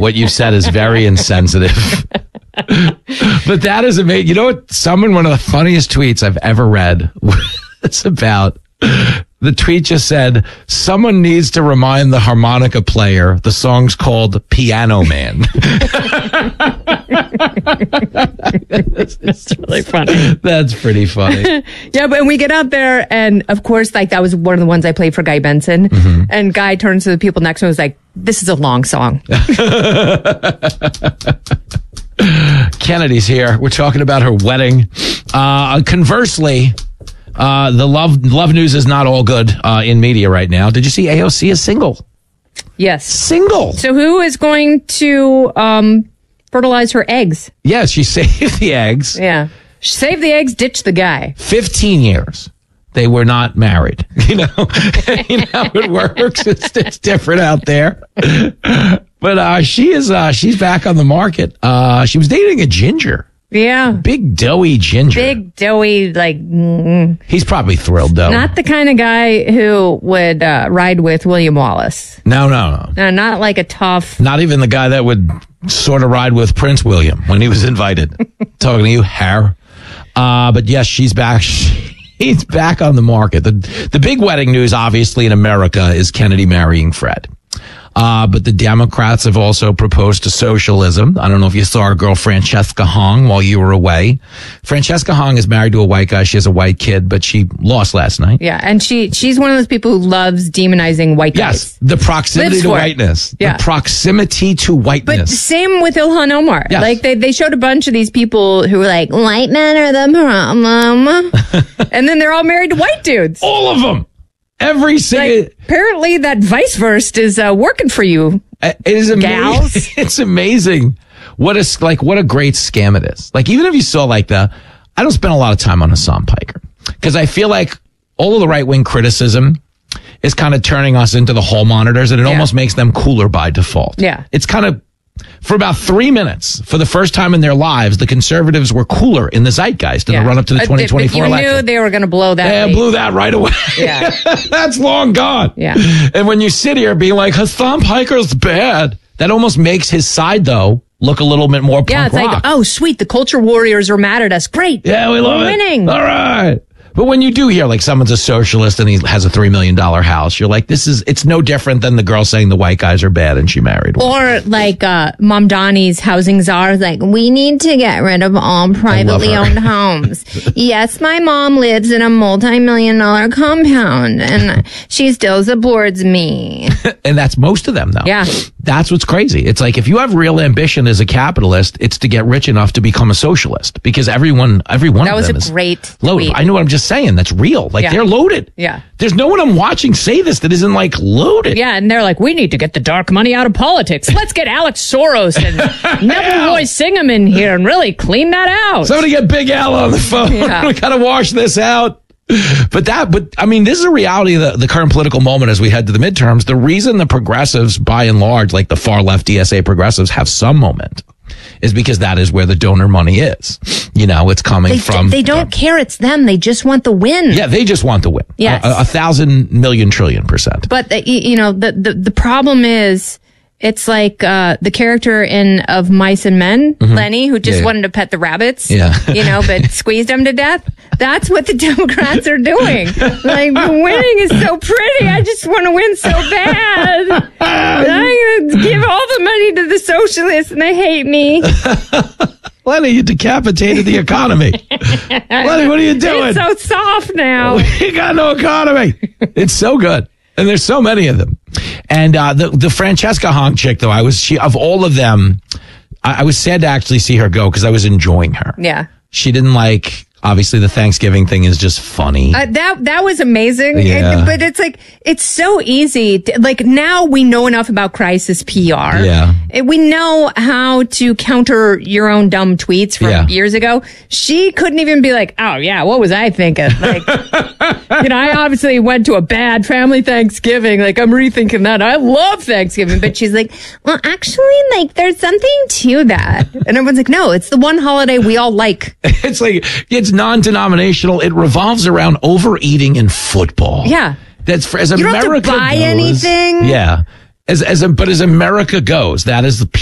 what you said is very insensitive. But that is amazing. You know what? One of the funniest tweets I've ever read was about, the tweet just said, someone needs to remind the harmonica player the song's called Piano Man. It's really funny. That's pretty funny. Yeah, but we get out there, and of course, like, that was one of the ones I played for Guy Benson. And Guy turns to the people next to him and was like, this is a long song. Kennedy's here. We're talking about her wedding. Conversely, the love news is not all good in media right now. Did you see AOC is single? Yes. Single. So who is going to fertilize her eggs? Yeah, she saved the eggs. Yeah. Save the eggs, ditch the guy. 15 years. They were not married. You know how it works. It's different out there. But she's back on the market. She was dating a ginger. Yeah. Big doughy ginger. Big doughy, like. He's probably thrilled though. Not the kind of guy who would ride with William Wallace. No. No, not like a tough. Not even the guy that would sort of ride with Prince William when he was invited. Talking to you, Har. But yes, she's back. He's back on the market. The big wedding news, obviously, in America is Kennedy marrying Fred. But the Democrats have also proposed to socialism. I don't know if you saw our girl Francesca Hong while you were away. Francesca Hong is married to a white guy. She has a white kid, but she lost last night. Yeah, and she's one of those people who loves demonizing white guys. Yes, the proximity to whiteness. Yeah. The proximity to whiteness. But same with Ilhan Omar. Yes. Like they showed a bunch of these people who were like, white men are the problem. And then they're all married to white dudes. All of them. Every single. Like, apparently that vice versa is working for you. It is amazing. Gals. It's amazing what a great scam it is. Like, even if you saw I don't spend a lot of time on Hassan Piker because I feel like all of the right wing criticism is kind of turning us into the hall monitors, and it almost makes them cooler by default. Yeah. It's kind of, for about 3 minutes, for the first time in their lives, the conservatives were cooler in the zeitgeist in the run up to the 2024 election. You knew they were going to blow that. Yeah, blew that right away. Yeah. That's long gone. Yeah. And when you sit here being like, Hassan Piker's bad, that almost makes his side, though, look a little bit more punk it's rock. like, oh, sweet, the culture warriors are mad at us. Great. Yeah, we love We're it. winning. All right. But when you do hear someone's a socialist and he has a $3 million house, you're like, it's no different than the girl saying the white guys are bad and she married one. Or Mamdani's housing czar, like, we need to get rid of all privately owned homes. Yes, my mom lives in a multi-million-dollar compound and she still supports me. And that's most of them, though. Yeah. That's what's crazy. It's like, if you have real ambition as a capitalist, it's to get rich enough to become a socialist, because every one of them is That was a great loaded. tweet. I know what I'm just saying. That's real. They're loaded. Yeah. There's no one I'm watching say this that isn't loaded. Yeah, and they're like, we need to get the dark money out of politics. Let's get Alex Soros and Neville Roy Singham in here and really clean that out. Somebody get Big Al on the phone. Yeah. We gotta wash this out. But I mean, this is a reality of the current political moment as we head to the midterms. The reason the progressives, by and large, like the far left DSA progressives, have some momentum is because that is where the donor money is. It's coming from. They don't care it's them. They just want the win. Yeah, they just want the win. Yes. 1,000 million trillion %. But, the problem is, it's like the character of Mice and Men, Lenny, who just wanted to pet the rabbits, but squeezed them to death. That's what the Democrats are doing. The winning is so pretty. I just want to win so bad. I'm going to give all the money to the socialists and they hate me. Lenny, you decapitated the economy. Lenny, what are you doing? It's so soft now. We got no economy. It's so good. And there's so many of them. And the Francesca Hong chick, though, of all of them, I was sad to actually see her go because I was enjoying her. Yeah. She didn't obviously the Thanksgiving thing is just funny. That was amazing. Yeah. But it's so easy. Now we know enough about crisis PR. Yeah. We know how to counter your own dumb tweets from years ago. She couldn't even be like, oh yeah, what was I thinking? I obviously went to a bad family Thanksgiving. I'm rethinking that. I love Thanksgiving. But she's like, well, actually, there's something to that. And everyone's like, no, it's the one holiday we all like. It's non-denominational. It revolves around overeating and football. Yeah. That's as you don't America have to buy goes, anything. Yeah. But as America goes, that is the